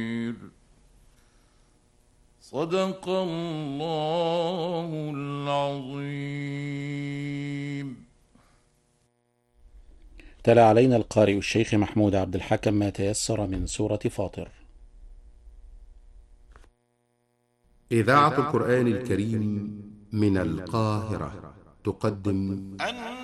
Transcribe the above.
صدق الله العظيم. تلا علينا القارئ الشيخ محمود عبد الحكم ما تيسر من سورة فاطر. إذاعة القرآن الكريم من القاهرة تقدم